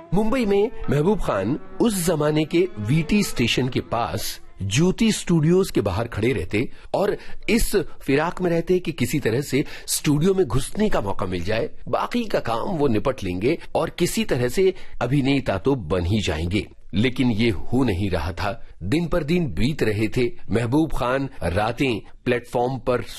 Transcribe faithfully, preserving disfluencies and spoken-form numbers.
मुंबई में महबूब खान उस जमाने के वीटी स्टेशन के पास ज्योति स्टूडियोज के बाहर खड़े रहते और इस फिराक में रहते कि किसी तरह से स्टूडियो में घुसने का मौका मिल जाए, बाकी का काम वो निपट लेंगे और किसी तरह से अभिनेता तो बन ही जाएंगे। लेकिन ये हो नहीं रहा था। दिन पर दिन बीत रहे थे। महबूब खान रातें प्लेटफॉर्म पर